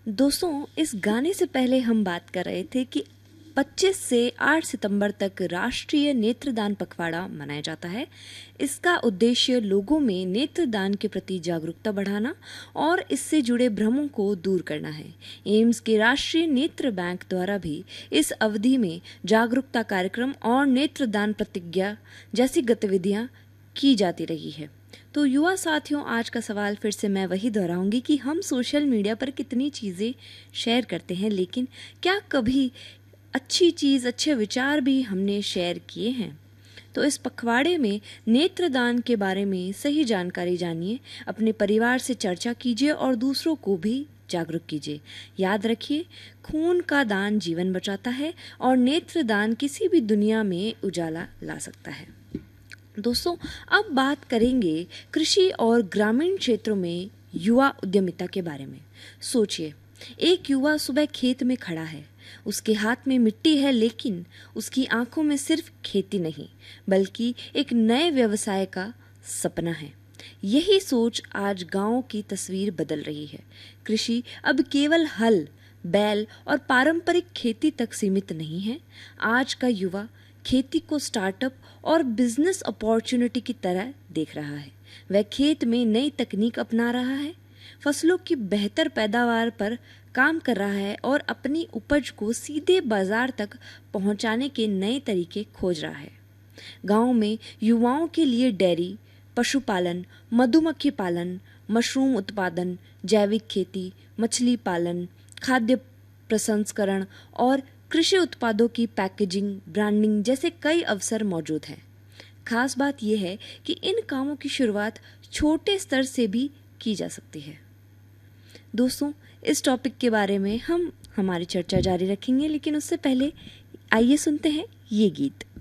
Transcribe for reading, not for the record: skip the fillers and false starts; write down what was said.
दोस्तों, इस गाने से पहले हम बात कर रहे थे कि 25 से 8 सितंबर तक राष्ट्रीय नेत्रदान पखवाड़ा मनाया जाता है। इसका उद्देश्य लोगों में नेत्रदान के प्रति जागरूकता बढ़ाना और इससे जुड़े भ्रमों को दूर करना है। एम्स के राष्ट्रीय नेत्र बैंक द्वारा भी इस अवधि में जागरूकता कार्यक्रम और नेत्रदान प्रतिज्ञा जैसी गतिविधियां की जाती रही है। तो युवा साथियों, आज का सवाल फिर से मैं वही दोहराऊंगी कि हम सोशल मीडिया पर कितनी चीज़ें शेयर करते हैं, लेकिन क्या कभी अच्छी चीज़, अच्छे विचार भी हमने शेयर किए हैं? तो इस पखवाड़े में नेत्रदान के बारे में सही जानकारी जानिए, अपने परिवार से चर्चा कीजिए और दूसरों को भी जागरूक कीजिए। याद रखिए, खून का दान जीवन बचाता है और नेत्रदान किसी भी दुनिया में उजाला ला सकता है। दोस्तों, अब बात करेंगे कृषि और ग्रामीण क्षेत्रों में युवा उद्यमिता के बारे में। सोचिए, एक युवा सुबह खेत में खड़ा है, उसके हाथ में मिट्टी है, लेकिन उसकी आंखों में सिर्फ खेती नहीं बल्कि एक नए व्यवसाय का सपना है। यही सोच आज गांव की तस्वीर बदल रही है। कृषि अब केवल हल, बैल और पारंपरिक खेती तक सीमित नहीं है। आज का युवा खेती को स्टार्टअप और बिजनेस अपॉर्चुनिटी की तरह देख रहा है। वह खेत में नई तकनीक अपना रहा है, फसलों की बेहतर पैदावार पर काम कर रहा है और अपनी उपज को सीधे बाजार तक पहुंचाने के नए तरीके खोज रहा है। गांव में युवाओं के लिए डेयरी, पशुपालन, मधुमक्खी पालन, मशरूम उत्पादन, जैविक खेती, मछली पालन, खाद्य प्रसंस्करण और कृषि उत्पादों की पैकेजिंग, ब्रांडिंग जैसे कई अवसर मौजूद हैं। खास बात यह है कि इन कामों की शुरुआत छोटे स्तर से भी की जा सकती है। दोस्तों, इस टॉपिक के बारे में हम हमारी चर्चा जारी रखेंगे, लेकिन उससे पहले आइए सुनते हैं ये गीत।